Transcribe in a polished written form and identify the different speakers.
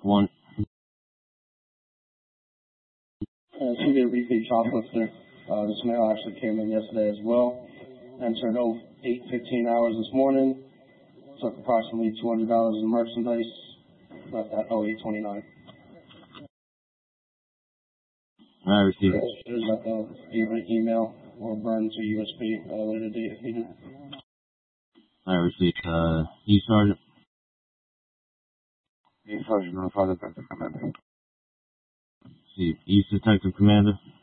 Speaker 1: One.
Speaker 2: She did a repeat shoplifter. This mail actually came in yesterday as well. Entered 8:15 hours this morning. Took approximately $200 in merchandise. Left at 08:29.
Speaker 1: I received it.
Speaker 2: There's either an email or burn to USB at a later date if needed.
Speaker 1: I received E-Sergeant.
Speaker 3: E-Sergeant, notify Detective Commander.
Speaker 1: See, East Detective Commander.